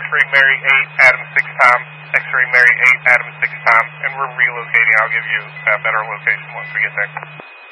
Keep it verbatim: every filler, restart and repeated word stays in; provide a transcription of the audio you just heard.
X-ray Mary eight, Adam six Tom, X-ray Mary eight, Adam six Tom, and we're relocating. I'll give you a better location once we get there.